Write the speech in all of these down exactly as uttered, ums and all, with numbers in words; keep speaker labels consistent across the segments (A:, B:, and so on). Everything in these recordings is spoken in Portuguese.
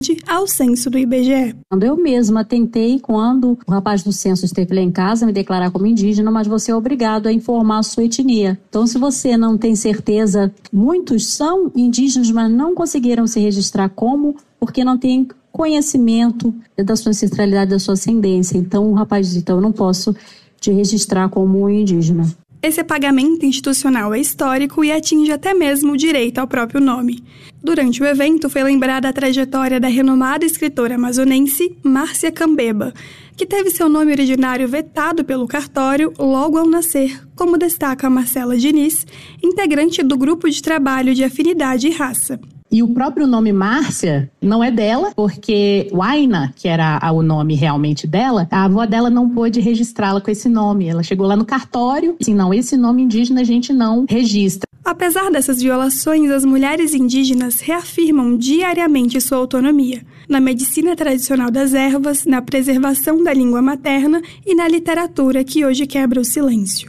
A: ao censo do I B G E.
B: Eu mesma tentei, quando o rapaz do censo esteve lá em casa, me declarar como indígena, mas você é obrigado a informar a sua etnia. Então, se você não tem certeza, muitos são indígenas, mas não conseguiram se registrar como, porque não tem conhecimento da sua ancestralidade, da sua ascendência. Então, o rapaz disse, então, eu não posso te registrar como indígena.
A: Esse apagamento institucional é histórico e atinge até mesmo o direito ao próprio nome. Durante o evento foi lembrada a trajetória da renomada escritora amazonense Márcia Cambeba, que teve seu nome originário vetado pelo cartório logo ao nascer, como destaca Marcela Diniz, integrante do grupo de trabalho de afinidade e raça.
C: E o próprio nome Márcia não é dela, porque Huayna, que era o nome realmente dela, a avó dela não pôde registrá-la com esse nome. Ela chegou lá no cartório, assim, não, esse nome indígena a gente não registra.
A: Apesar dessas violações, as mulheres indígenas reafirmam diariamente sua autonomia, na medicina tradicional das ervas, na preservação da língua materna e na literatura que hoje quebra o silêncio.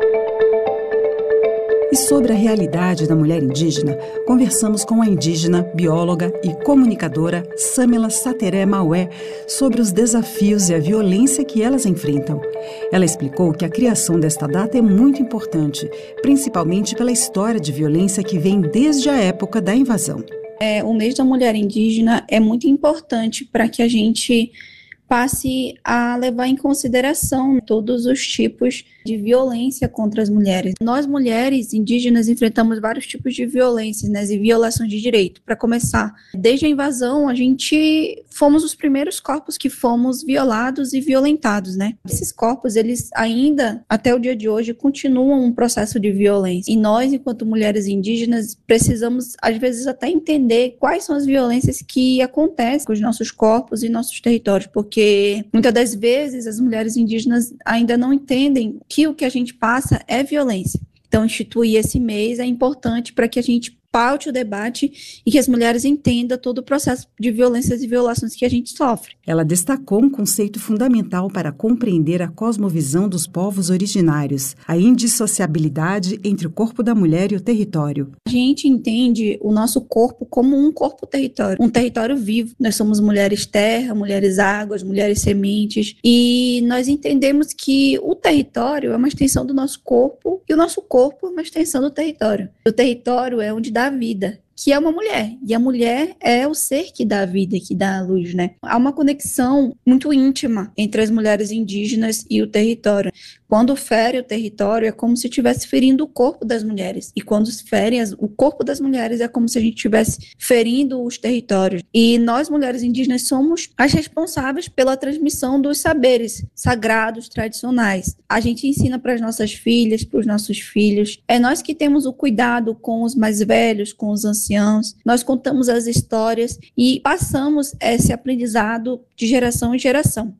D: E sobre a realidade da mulher indígena, conversamos com a indígena, bióloga e comunicadora Samela Sateré Maué sobre os desafios e a violência que elas enfrentam. Ela explicou que a criação desta data é muito importante, principalmente pela história de violência que vem desde a época da invasão.
E: É, o mês da mulher indígena é muito importante para que a gente passe a levar em consideração todos os tipos de violência contra as mulheres. Nós, mulheres indígenas, enfrentamos vários tipos de violências, né, e violações de direito. Para começar, desde a invasão, a gente fomos os primeiros corpos que fomos violados e violentados, né? Esses corpos, eles ainda, até o dia de hoje, continuam um processo de violência. E nós, enquanto mulheres indígenas, precisamos, às vezes, até entender quais são as violências que acontecem com os nossos corpos e nossos territórios, porque muitas das vezes as mulheres indígenas ainda não entendem que o que a gente passa é violência. Então, instituir esse mês é importante para que a gente paute o debate e que as mulheres entendam todo o processo de violências e violações que a gente sofre.
D: Ela destacou um conceito fundamental para compreender a cosmovisão dos povos originários, a indissociabilidade entre o corpo da mulher e o território.
E: A gente entende o nosso corpo como um corpo-território, um território vivo. Nós somos mulheres terra, mulheres águas, mulheres sementes, e nós entendemos que o território é uma extensão do nosso corpo e o nosso corpo é uma extensão do território. O território é onde dá a vida, que é uma mulher, e a mulher é o ser que dá a vida, que dá a luz, né? Há uma conexão muito íntima entre as mulheres indígenas e o território. Quando fere o território, é como se estivesse ferindo o corpo das mulheres, e quando ferem as, o corpo das mulheres, é como se a gente estivesse ferindo os territórios. E nós, mulheres indígenas, somos as responsáveis pela transmissão dos saberes sagrados, tradicionais. A gente ensina para as nossas filhas, para os nossos filhos. É nós que temos o cuidado com os mais velhos, com os anciãos. Nós contamos as histórias e passamos esse aprendizado de geração em geração.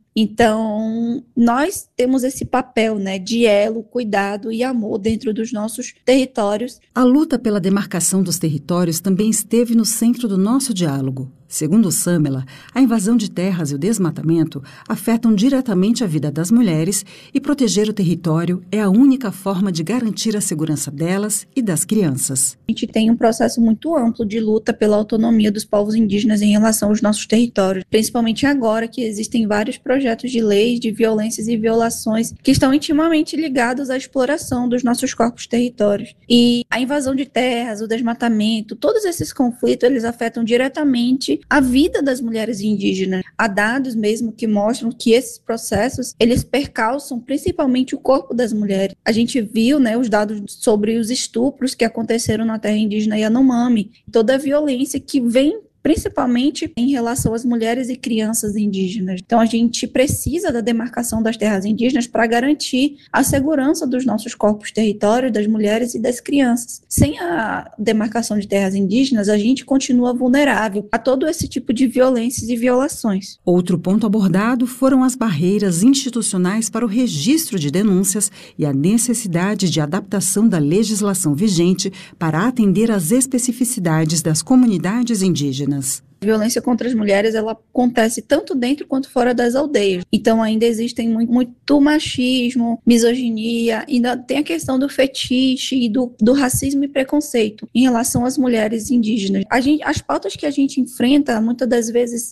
E: Então, nós temos esse papel, né, de elo, cuidado e amor dentro dos nossos territórios.
D: A luta pela demarcação dos territórios também esteve no centro do nosso diálogo. Segundo Samela, a invasão de terras e o desmatamento afetam diretamente a vida das mulheres e proteger o território é a única forma de garantir a segurança delas e das crianças.
E: A gente tem um processo muito amplo de luta pela autonomia dos povos indígenas em relação aos nossos territórios, principalmente agora que existem vários projetos de leis de violências e violações que estão intimamente ligados à exploração dos nossos corpos territórios. E a invasão de terras, o desmatamento, todos esses conflitos, eles afetam diretamente a vida das mulheres indígenas. Há dados mesmo que mostram que esses processos, eles percalçam principalmente o corpo das mulheres. A gente viu, né, os dados sobre os estupros que aconteceram na terra indígena Yanomami, toda a violência que vem principalmente em relação às mulheres e crianças indígenas. Então, a gente precisa da demarcação das terras indígenas para garantir a segurança dos nossos corpos territórios, das mulheres e das crianças. Sem a demarcação de terras indígenas, a gente continua vulnerável a todo esse tipo de violências e violações.
D: Outro ponto abordado foram as barreiras institucionais para o registro de denúncias e a necessidade de adaptação da legislação vigente para atender às especificidades das comunidades indígenas.
E: A violência contra as mulheres, ela acontece tanto dentro quanto fora das aldeias. Então ainda existem muito, muito machismo, misoginia, ainda tem a questão do fetiche e do, do racismo e preconceito em relação às mulheres indígenas. A gente, as pautas que a gente enfrenta, muitas das vezes,